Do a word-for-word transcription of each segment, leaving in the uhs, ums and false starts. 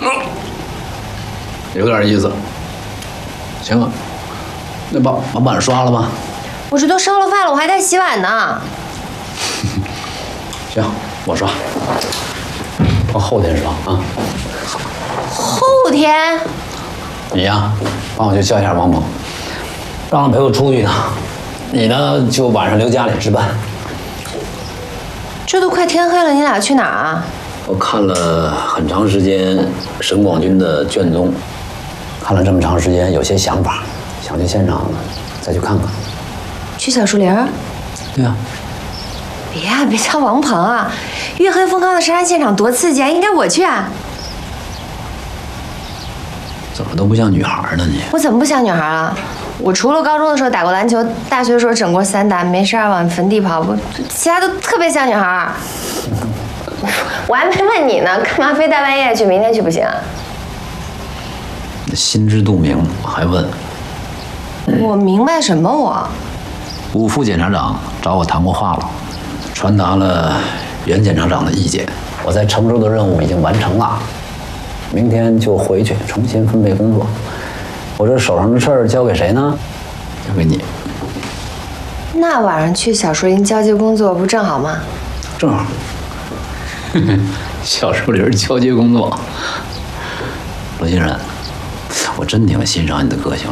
有点意思。行啊，那把把碗刷了吧。 我这都烧了饭了，我还在洗碗呢。 行，我刷。我后天刷啊。 后天？ 你呀，帮我去叫一下王猛，让他陪我出去呢。你呢，就晚上留家里值班。 这都快天黑了，你俩去哪儿啊？ 我看了很长时间沈广军的卷宗，看了这么长时间，有些想法，想去现场再去看看。 去小树林？ 对啊。 别啊，别叫王鹏啊！月黑风高的杀人现场多刺激啊，应该我去啊。 怎么都不像女孩呢你？ 我怎么不像女孩了？我除了高中的时候打过篮球，大学的时候整过散打，没事往坟地跑，我其他都特别像女孩。我还没问你呢，干嘛非大半夜去？明天去不行啊？ 心知肚明，还问？ 我明白什么我？ 吴副检察长找我谈过话了，传达了原检察长的意见。我在成州的任务已经完成了，明天就回去重新分配工作。我这手上的事儿交给谁呢？交给你。 那晚上去小树林交接工作不正好吗？ 正好。小树林交接工作。罗先生，我真挺欣赏你的个性。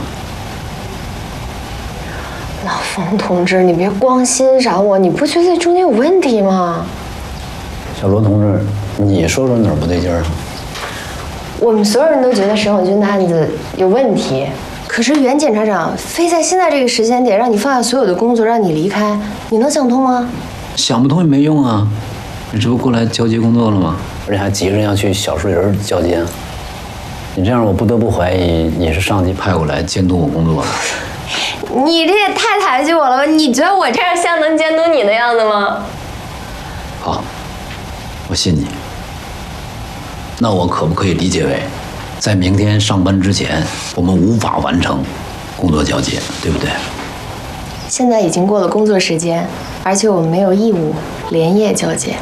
老冯同志，你别光欣赏我，你不觉得这中间有问题吗？ 小罗同志，你说说哪儿不对劲儿啊？ 我们所有人都觉得沈广军的案子有问题，可是原检察长非在现在这个时间点让你放下所有的工作，让你离开，你能想通吗？ 想不通也没用啊，你这不过来交接工作了吗？而且还急着要去小树林交接，你这样我不得不怀疑你是上级派过来监督我工作的。 你这也太抬举我了吧？你觉得我这样像能监督你的样子吗？ 好，我信你。那我可不可以理解为，在明天上班之前，我们无法完成工作交接，对不对？ 现在已经过了工作时间，而且我们没有义务连夜交接。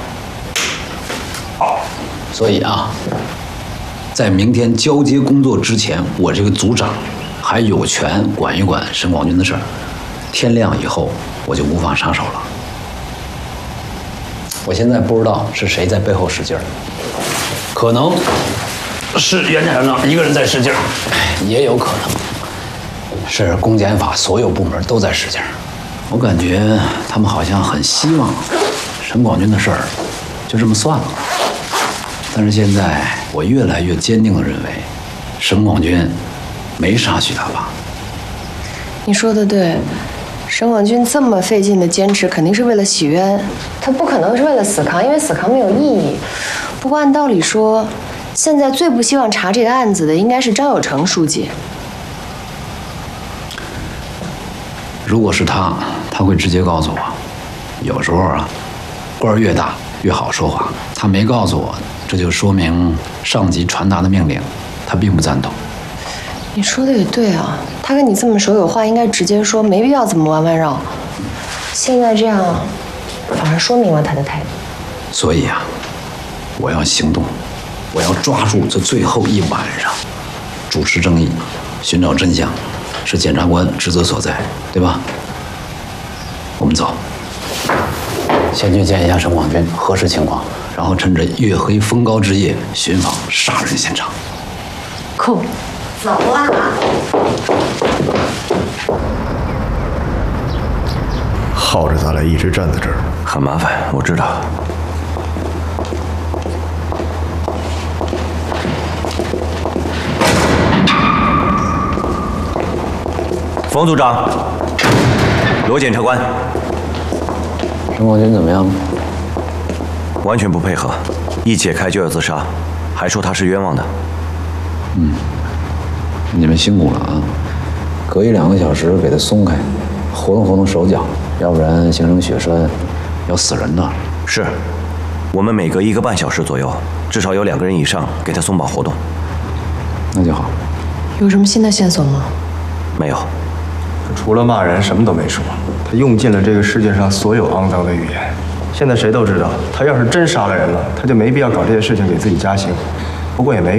所以啊，在明天交接工作之前，我这个组长还有权管一管沈广军的事儿。天亮以后，我就无法插手了。我现在不知道是谁在背后使劲儿。可能是原检察长一个人在使劲儿，也有可能是公检法所有部门都在使劲儿。我感觉他们好像很希望沈广军的事儿就这么算了。但是现在我越来越坚定地认为，沈广军没杀许他爸。 你说的对，沈广军这么费劲的坚持，肯定是为了洗冤，他不可能是为了死扛，因为死扛没有意义。不过按道理说，现在最不希望查这个案子的应该是张有成书记。 如果是他，他会直接告诉我。有时候啊，官儿越大越好说话。他没告诉我，这就说明上级传达的命令，他并不赞同。 你说的也对啊，他跟你这么熟，有话应该直接说，没必要这么弯弯绕。现在这样，反而说明了他的态度。 所以啊，我要行动，我要抓住这最后一晚上，主持正义，寻找真相，是检察官职责所在，对吧？我们走，先去见一下沈广军，核实情况，然后趁着月黑风高之夜寻访杀人现场。 酷，走啦！ 耗着咱俩一直站在这儿， 很麻烦，我知道。冯组长，罗检察官， 沈广军怎么样？ 完全不配合，一解开就要自杀，还说他是冤枉的。 嗯，你们辛苦了啊！隔一两个小时给他松开，活动活动手脚，要不然形成血栓，要死人的。 是，我们每隔一个半小时左右，至少有两个人以上给他松绑活动。 那就好。 有什么新的线索吗？ 没有。 除了骂人什么都没说，他用尽了这个世界上所有肮脏的语言。现在谁都知道，他要是真杀了人了，他就没必要搞这些事情给自己加刑。不过也没。